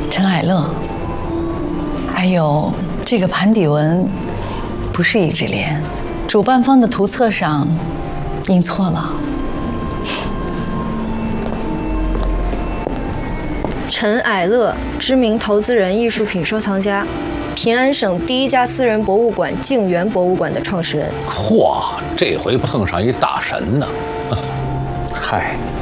陈海乐，还有这个盘底纹不是一只莲，主办方的图册上印错了。 陈矮乐，知名投资人、艺术品收藏家，平安省第一家私人博物馆静园博物馆的创始人。 嚯，这回碰上一大神呢！嗨。